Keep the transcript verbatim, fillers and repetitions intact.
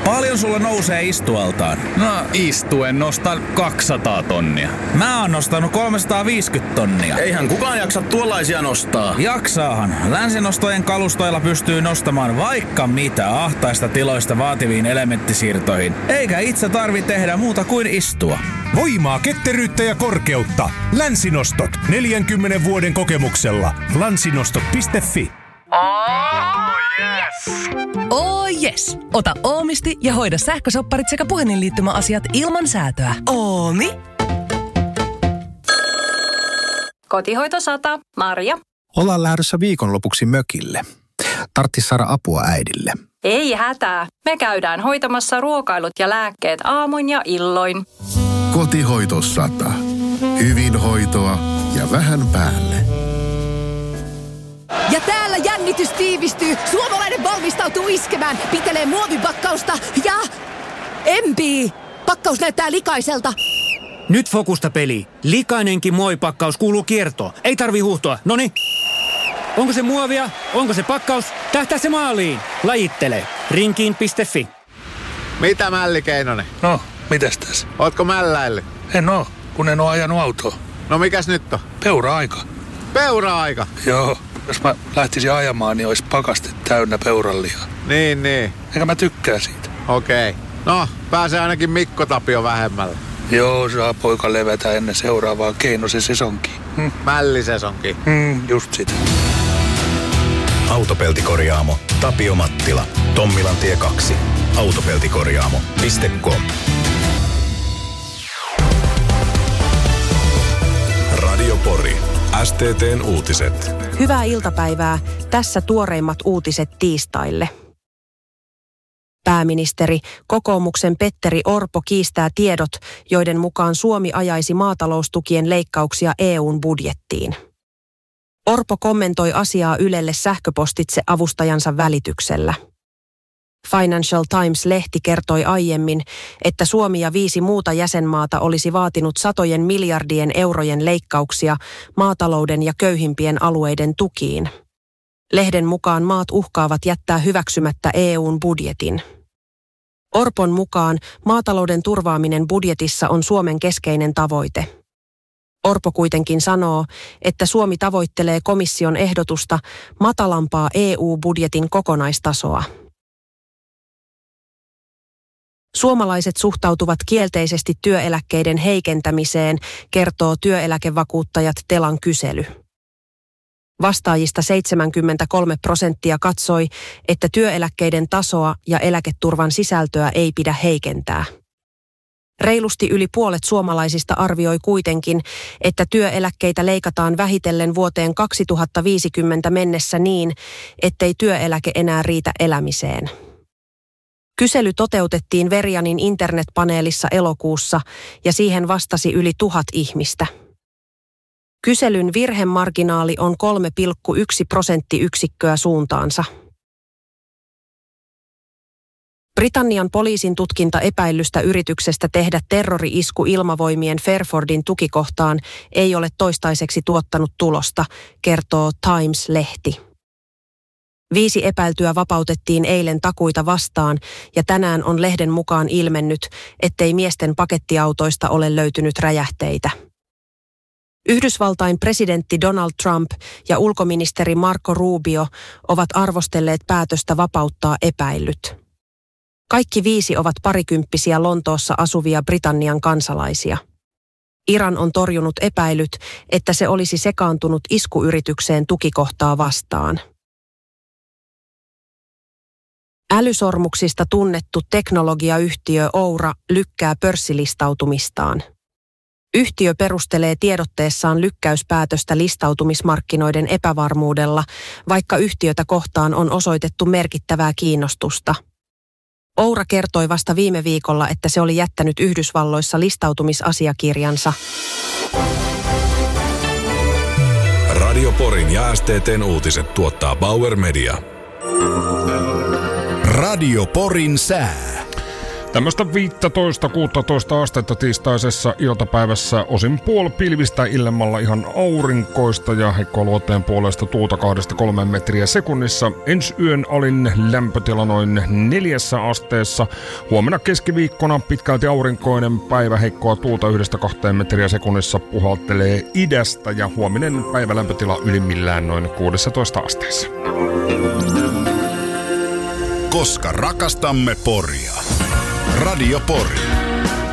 Paljon sulla nousee istualtaan? No istuen nostan kaksisataa tonnia. Mä oon nostanut kolmesataaviisikymmentä tonnia. Eihän kukaan jaksa tuollaisia nostaa. Jaksaahan. Länsinostojen kalustoilla pystyy nostamaan vaikka mitä ahtaista tiloista vaativiin elementtisiirtoihin. Eikä itse tarvi tehdä muuta kuin istua. Voimaa, ketteryyttä ja korkeutta. Länsinostot. neljänkymmenen vuoden kokemuksella. Länsinostot piste fi. Oh yes! Oh yes! Ota Oomisti ja hoida sähkösopparit sekä puhelinliittymäasiat ilman säätöä. Oomi! Kotihoito sata. Marja. Ollaan lähdössä viikonlopuksi mökille. Tarttis saada apua äidille. Ei hätää. Me käydään hoitamassa ruokailut ja lääkkeet aamuin ja illoin. Kotihoito sata. Hyvinhoitoa ja vähän päälle. Ja täällä jännitys tiivistyy. Suomalainen valmistautuu iskemään. Pitelee muovipakkausta ja... empii. Pakkaus näyttää likaiselta. Nyt fokusta peli. Likainenkin muovipakkaus kuuluu kiertoon. Ei tarvi huuhtoa. Noni. Onko se muovia? Onko se pakkaus? Tähtää se maaliin. Lajittele. Rinkiin piste fi. Mitä Mälli Keinonen? No, mitäs tässä? Ootko mälläille? En oo, kun en oo ajanut autoa. No mikäs nyt on? Peura-aika. Peura-aika? Joo. Jos mä lähtisin ajamaan, niin olisi pakaste täynnä peurallihaa. Niin, niin. Eikä mä tykkää siitä. Okei. Okay. No, pääsee ainakin Mikko Tapio vähemmällä. Joo, saa poika levätä ennen seuraavaa Keinosen sesonkiin. Hm. Mällisesonkiin. Mm, just sitä. Autopeltikorjaamo Tapio Mattila. Tommilantie kaksi. Autopeltikorjaamo piste com. Radio Pori. S T T:n uutiset. Hyvää iltapäivää. Tässä tuoreimmat uutiset tiistaille. Pääministeri, kokoomuksen Petteri Orpo kiistää tiedot, joiden mukaan Suomi ajaisi maataloustukien leikkauksia E U:n budjettiin. Orpo kommentoi asiaa Ylelle sähköpostitse avustajansa välityksellä. Financial Times-lehti kertoi aiemmin, että Suomi ja viisi muuta jäsenmaata olisi vaatinut satojen miljardien eurojen leikkauksia maatalouden ja köyhimpien alueiden tukiin. Lehden mukaan maat uhkaavat jättää hyväksymättä E U:n budjetin. Orpon mukaan maatalouden turvaaminen budjetissa on Suomen keskeinen tavoite. Orpo kuitenkin sanoo, että Suomi tavoittelee komission ehdotusta matalampaa E U-budjetin kokonaistasoa. Suomalaiset suhtautuvat kielteisesti työeläkkeiden heikentämiseen, kertoo työeläkevakuuttajat Telan kysely. Vastaajista seitsemänkymmentäkolme prosenttia katsoi, että työeläkkeiden tasoa ja eläketurvan sisältöä ei pidä heikentää. Reilusti yli puolet suomalaisista arvioi kuitenkin, että työeläkkeitä leikataan vähitellen vuoteen kaksituhattaviisikymmentä mennessä niin, ettei työeläke enää riitä elämiseen. Kysely toteutettiin Verianin internetpaneelissa elokuussa ja siihen vastasi yli tuhat ihmistä. Kyselyn virhemarginaali on kolme pilkku yksi prosenttiyksikköä suuntaansa. Britannian poliisin tutkinta epäillystä yrityksestä tehdä terrori-isku ilmavoimien Fairfordin tukikohtaan ei ole toistaiseksi tuottanut tulosta, kertoo Times-lehti. Viisi epäiltyä vapautettiin eilen takuita vastaan ja tänään on lehden mukaan ilmennyt, ettei miesten pakettiautoista ole löytynyt räjähteitä. Yhdysvaltain presidentti Donald Trump ja ulkoministeri Marco Rubio ovat arvostelleet päätöstä vapauttaa epäillyt. Kaikki viisi ovat parikymppisiä Lontoossa asuvia Britannian kansalaisia. Iran on torjunut epäilyt, että se olisi sekaantunut iskuyritykseen tukikohtaa vastaan. Älysormuksista tunnettu teknologiayhtiö Oura lykkää pörssilistautumistaan. Yhtiö perustelee tiedotteessaan lykkäyspäätöstä listautumismarkkinoiden epävarmuudella, vaikka yhtiötä kohtaan on osoitettu merkittävää kiinnostusta. Oura kertoi vasta viime viikolla, että se oli jättänyt Yhdysvalloissa listautumisasiakirjansa. Radio Porin ja S T T:n uutiset tuottaa Bauer Media. Radio Porin sää. Tämmöistä viisitoista kuusitoista astetta tiistaisessa iltapäivässä, osin puolipilvistä, ilmalla ihan aurinkoista ja heikkoa luoteen puolesta tuulta kahdesta kolmeen metriä sekunnissa. Ensi yön alin lämpötila noin neljässä asteessa. Huomenna keskiviikkona pitkälti aurinkoinen päivä, heikkoa tuulta yhdestä kahteen metriä sekunnissa puhaltelee idästä ja huominen päivälämpötila ylimmillään noin kuusitoista asteessa. Koska rakastamme Poria. Radio Pori.